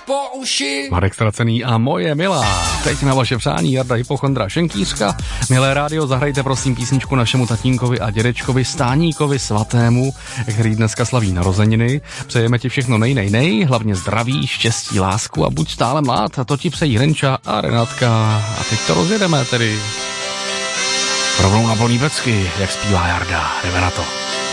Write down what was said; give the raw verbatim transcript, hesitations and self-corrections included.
po uši. Marek Stracený a moje milá. Teď na vaše přání Jarda Hypochondra Šenkýřka. Milé rádio, zahrajte prosím písničku našemu tatínkovi a dědečkovi Stáníkovi svatému, který dneska slaví narozeniny. Přejeme ti všechno nej, nej, nej, hlavně zdraví, štěstí, lásku a buď stále mlád. A to ti přejí Renča a Renátka. A teď to rozjedeme tedy rovnou na plný pecky, jak zpívá Jarda. Jdeme na to.